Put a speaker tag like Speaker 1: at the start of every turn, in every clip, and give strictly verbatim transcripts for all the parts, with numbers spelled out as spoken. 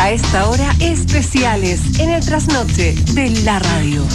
Speaker 1: A esta hora, especiales en el trasnoche de la radio.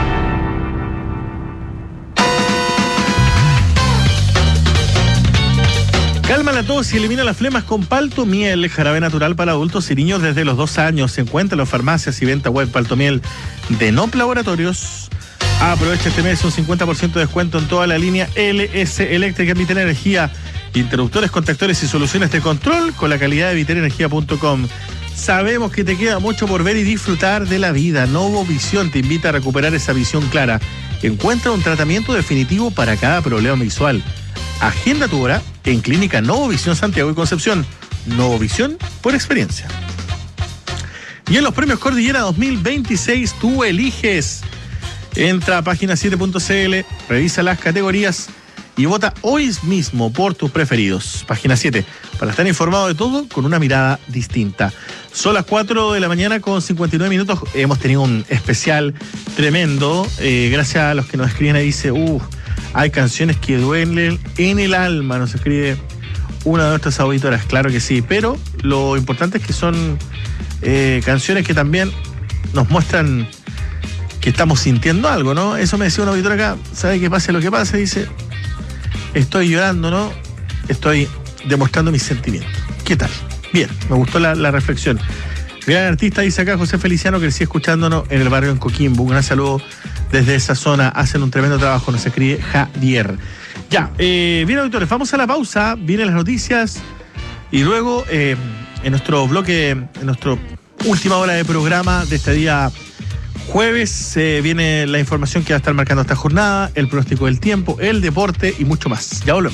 Speaker 2: Calma la tos y elimina las flemas con Paltomiel, jarabe natural para adultos y niños desde los dos años. Se encuentra en las farmacias y venta web. Paltomiel de N O P Laboratorios. Aprovecha este mes un cincuenta por ciento de descuento en toda la línea L S Eléctrica Vital Energía. Interruptores, contactores y soluciones de control con la calidad de vital energía punto com. Sabemos que te queda mucho por ver y disfrutar de la vida. Novo Visión te invita a recuperar esa visión clara. Encuentra un tratamiento definitivo para cada problema visual. Agenda tu hora en Clínica Novo Visión Santiago y Concepción. Novo Visión por experiencia. Y en los premios Cordillera dos mil veintiséis tú eliges. Entra a página siete punto c l, revisa las categorías y vota hoy mismo por tus preferidos. Página siete, para estar informado de todo con una mirada distinta. Son las cuatro de la mañana con cincuenta y nueve minutos. Hemos tenido un especial tremendo. Eh, gracias a los que nos escriben ahí, dice, uff, hay canciones que duelen en el alma, nos escribe una de nuestras auditoras. Claro que sí, pero lo importante es que son eh, canciones que también nos muestran que estamos sintiendo algo, ¿no? Eso me decía una auditora acá, ¿sabe qué pase lo que pase? Dice, estoy llorando, ¿no? Estoy demostrando mis sentimientos. ¿Qué tal? Bien, me gustó la, la reflexión. Gran artista, dice acá José Feliciano, que crecí escuchándonos en el barrio en Coquimbo. Un gran saludo desde esa zona. Hacen un tremendo trabajo, nos escribe Javier. Ya, eh, bien, auditores, vamos a la pausa. Vienen las noticias y luego eh, en nuestro bloque, en nuestra última hora de programa de este día jueves, eh, viene la información que va a estar marcando esta jornada, el pronóstico del tiempo, el deporte y mucho más. Ya volvemos.